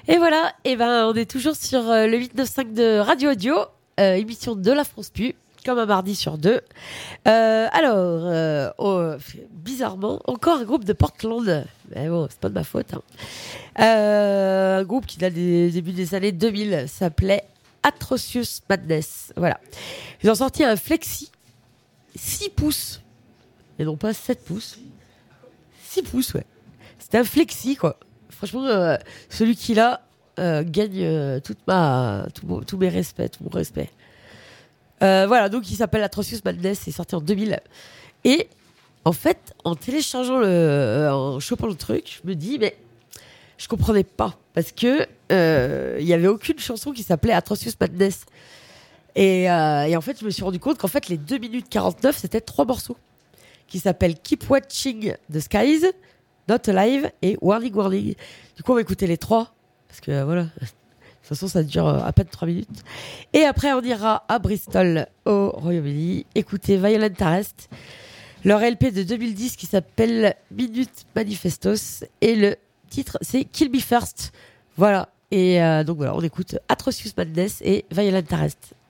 Et voilà, et ben on est toujours sur le 895 de Radio Audio, émission de la France Pu, comme un mardi sur deux. Bizarrement, encore un groupe de Portland. Mais bon, c'est pas de ma faute. Un groupe qui date des débuts des années 2000, s'appelait Atrocious Madness. Voilà. Ils ont sorti un flexi 6 pouces, et non pas 7 pouces. 6 pouces, ouais. C'était un flexi, quoi. Franchement, celui qui l'a gagne tous mes respects, tout mon respect. Voilà, donc il s'appelle Atrocious Madness, c'est sorti en 2000. Et en fait, en téléchargeant en chopant le truc, je me dis, mais je comprenais pas. Parce que il y avait aucune chanson qui s'appelait Atrocious Madness. Et en fait, je me suis rendu compte qu'en fait, les 2 minutes 49, c'était 3 morceaux qui s'appellent Keep Watching the Skies, Not Alive et Warning Warning. Du coup, on va écouter les 3. Parce que voilà, de toute façon, ça dure à peine 3 minutes. Et après, on ira à Bristol, au Royaume-Uni, écouter Violent Arrest, leur LP de 2010 qui s'appelle Minute Manifestos. Et le titre, c'est Kill Me First. Voilà. Et donc voilà, on écoute Atrocious Madness et Violent Arrest.